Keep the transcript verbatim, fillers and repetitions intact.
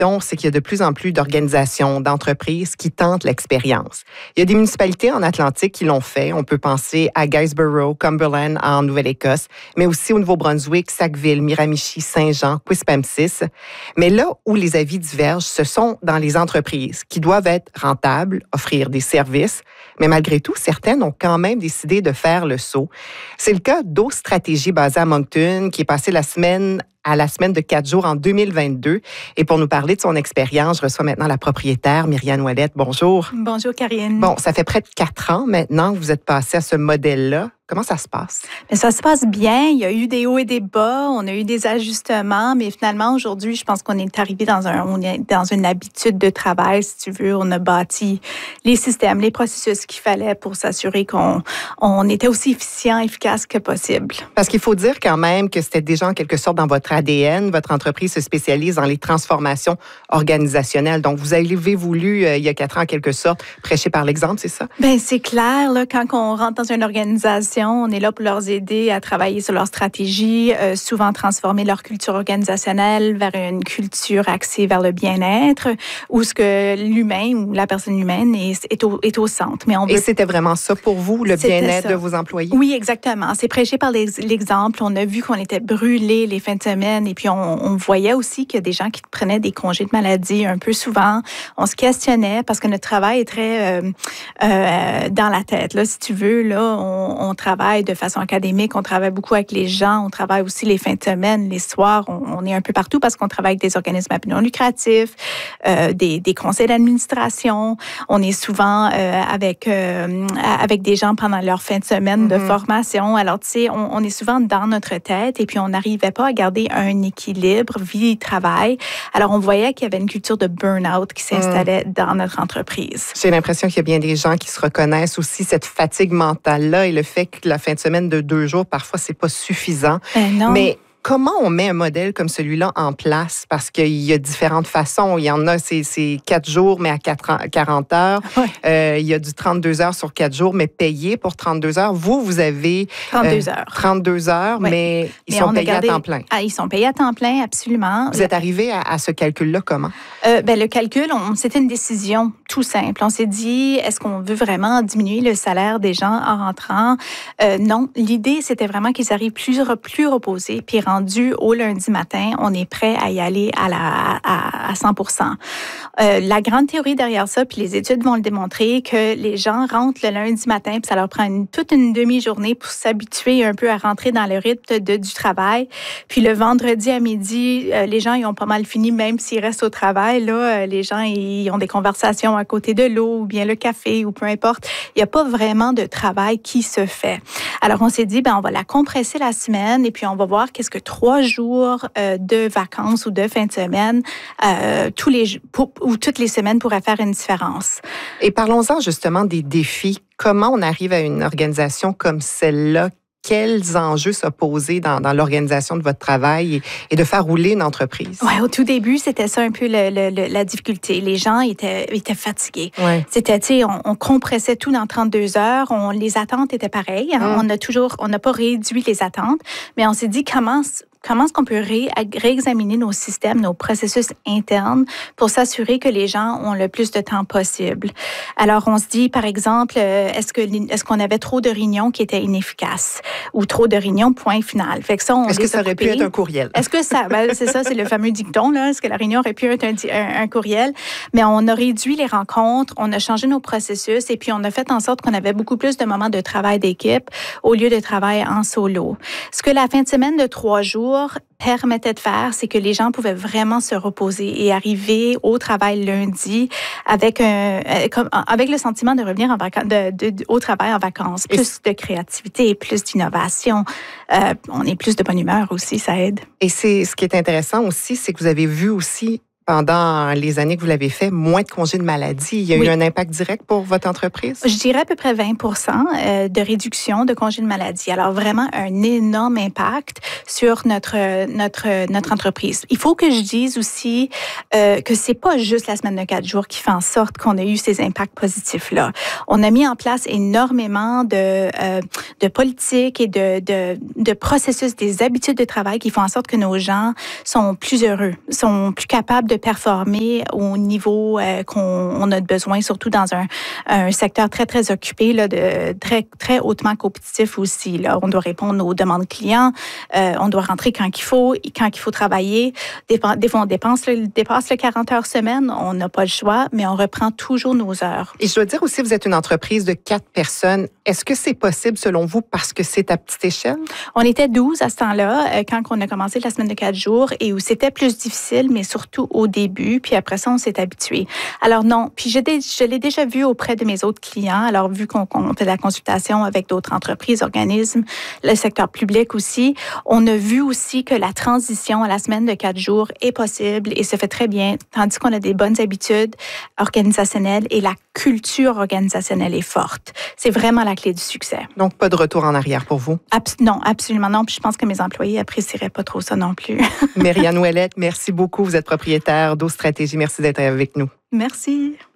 c'est qu'il y a de plus en plus d'organisations, d'entreprises qui tentent l'expérience. Il y a des municipalités en Atlantique qui l'ont fait. On peut penser à Guysborough, Cumberland en Nouvelle-Écosse, mais aussi au Nouveau-Brunswick, Sackville, Miramichi, Saint-Jean, Quispamsis. Mais là où les avis divergent, ce sont dans les entreprises qui doivent être rentables, offrir des services, mais malgré tout, certaines ont quand même décidé de faire le saut. C'est le cas d'O Stratégie basée à Moncton, qui est passée la semaine à la semaine de quatre jours en deux mille vingt-deux. Et pour nous parler de son expérience, je reçois maintenant la propriétaire, Myriane Ouellette. Bonjour. Bonjour, Karine. Bon, ça fait près de quatre ans maintenant que vous êtes passée à ce modèle-là. Comment ça se passe? Mais ça se passe bien. Il y a eu des hauts et des bas. On a eu des ajustements. Mais finalement, aujourd'hui, je pense qu'on est arrivé dans, un, on est dans une habitude de travail, si tu veux. On a bâti les systèmes, les processus qu'il fallait pour s'assurer qu'on on était aussi efficient, efficace que possible. Parce qu'il faut dire quand même que c'était déjà en quelque sorte dans votre A D N. Votre entreprise se spécialise dans les transformations organisationnelles. Donc, vous avez voulu, euh, il y a quatre ans, en quelque sorte, prêcher par l'exemple, c'est ça? Bien, c'est clair. Là, quand on rentre dans une organisation, on est là pour leur aider à travailler sur leur stratégie, euh, souvent transformer leur culture organisationnelle vers une culture axée vers le bien-être, où ce que l'humain ou la personne humaine est, est, au, est au centre. Mais on veut... Et c'était vraiment ça pour vous, le C'était bien-être ça. de vos employés? Oui, exactement. C'est prêché par l'exemple. On a vu qu'on était brûlés les fins de semaine et puis on, on voyait aussi qu'il y a des gens qui prenaient des congés de maladie un peu souvent. On se questionnait parce que notre travail est très euh, euh, dans la tête. Là, si tu veux, là, on, on travaille de façon académique, on travaille beaucoup avec les gens, on travaille aussi les fins de semaine, les soirs, on, on est un peu partout parce qu'on travaille avec des organismes non lucratifs, euh, des, des conseils d'administration. On est souvent euh, avec euh, avec des gens pendant leur fin de semaine mm-hmm. de formation. Alors, tu sais, on, on est souvent dans notre tête et puis on n'arrivait pas à garder un équilibre vie-travail. Alors, on voyait qu'il y avait une culture de burn-out qui s'installait mm. dans notre entreprise. J'ai l'impression qu'il y a bien des gens qui se reconnaissent aussi cette fatigue mentale-là et le fait que la fin de semaine de deux jours, parfois, c'est pas suffisant. Ben non. Mais comment on met un modèle comme celui-là en place? Parce qu'il y a différentes façons. Il y en a, c'est, c'est quatre jours, mais à quarante heures. Ouais. Euh, il y a du trente-deux heures sur quatre jours, mais payé pour trente-deux heures. Vous, vous avez... trente-deux heures. Euh, trente-deux heures, ouais. mais ils mais sont payés gardé... à temps plein. Ah, ils sont payés à temps plein, absolument. Vous êtes arrivé à, à ce calcul-là comment? Euh, ben, le calcul, on, c'était une décision tout simple. On s'est dit, est-ce qu'on veut vraiment diminuer le salaire des gens en rentrant? Euh, non. L'idée, c'était vraiment qu'ils arrivent plus, plus reposés, puis rendu au lundi matin, on est prêt à y aller à, la, à, à cent pour cent. Euh, la grande théorie derrière ça, puis les études vont le démontrer, que les gens rentrent le lundi matin, puis ça leur prend une, toute une demi-journée pour s'habituer un peu à rentrer dans le rythme de, du travail. Puis le vendredi à midi, euh, les gens, ils ont pas mal fini, même s'ils restent au travail. Là, euh, les gens, ils ont des conversations à côté de l'eau, ou bien le café, ou peu importe. Il n'y a pas vraiment de travail qui se fait. Alors, on s'est dit, ben, on va la compresser la semaine, et puis on va voir qu'est-ce que trois jours euh, de vacances ou de fin de semaine, euh, tous les, pour, ou toutes les semaines pourraient faire une différence. Et parlons-en justement des défis. Comment on arrive à une organisation comme celle-là? Quels enjeux se posaient dans, dans l'organisation de votre travail et, et de faire rouler une entreprise? Oui, au tout début, c'était ça un peu le, le, le, la difficulté. Les gens étaient, étaient fatigués. Ouais. C'était, tu sais, on, on compressait tout dans trente-deux heures. On, les attentes étaient pareilles. Hum. On a toujours, on n'a pas réduit les attentes, mais on s'est dit comment... Comment est-ce qu'on peut ré- réexaminer nos systèmes, nos processus internes pour s'assurer que les gens ont le plus de temps possible? Alors, on se dit, par exemple, est-ce, que, est-ce qu'on avait trop de réunions qui étaient inefficaces ou trop de réunions, point final? Fait que ça, on est-ce que ça aurait pu être un courriel? Est-ce que ça, ben, c'est ça, c'est le fameux dicton, là. Est-ce que la réunion aurait pu être un, un, un courriel? Mais on a réduit les rencontres, on a changé nos processus et puis on a fait en sorte qu'on avait beaucoup plus de moments de travail d'équipe au lieu de travail en solo. Ce que la fin de semaine de trois jours permettait de faire, c'est que les gens pouvaient vraiment se reposer et arriver au travail lundi avec un, avec le sentiment de revenir en vacances, de, de, de, au travail en vacances. Plus et de créativité, plus d'innovation. Euh, on est plus de bonne humeur aussi, ça aide. Et c'est ce qui est intéressant aussi, c'est que vous avez vu aussi pendant les années que vous l'avez fait, moins de congés de maladie. Il y a oui. eu un impact direct pour votre entreprise? Je dirais à peu près vingt pour cent de réduction de congés de maladie. Alors, vraiment un énorme impact sur notre, notre, notre entreprise. Il faut que je dise aussi euh, que c'est pas juste la semaine de quatre jours qui fait en sorte qu'on a eu ces impacts positifs-là. On a mis en place énormément de, euh, de politiques et de, de, de processus, des habitudes de travail qui font en sorte que nos gens sont plus heureux, sont plus capables de performer au niveau euh, qu'on on a besoin, surtout dans un, un secteur très, très occupé, là, de, très, très hautement compétitif aussi. Là. On doit répondre aux demandes clients, euh, on doit rentrer quand il faut, quand il faut travailler. Des, des fois, on dépense, là, dépasse le quarante heures semaine, on n'a pas le choix, mais on reprend toujours nos heures. Et je dois dire aussi, vous êtes une entreprise de quatre personnes. Est-ce que c'est possible, selon vous, parce que c'est à petite échelle? On était douze à ce temps-là, euh, quand on a commencé la semaine de quatre jours, et où c'était plus difficile, mais surtout au début. Puis après ça, on s'est habitué. Alors non, puis je, je l'ai déjà vu auprès de mes autres clients. Alors vu qu'on, qu'on fait de la consultation avec d'autres entreprises, organismes, le secteur public aussi, on a vu aussi que la transition à la semaine de quatre jours est possible et se fait très bien, tandis qu'on a des bonnes habitudes organisationnelles et la culture organisationnelle est forte. C'est vraiment la clé du succès. Donc, pas de retour en arrière pour vous? Abs- non, absolument non. Puis je pense que mes employés apprécieraient pas trop ça non plus. Mérianne Ouellette, merci beaucoup. Vous êtes propriétaire d'O Stratégie. Merci d'être avec nous. Merci.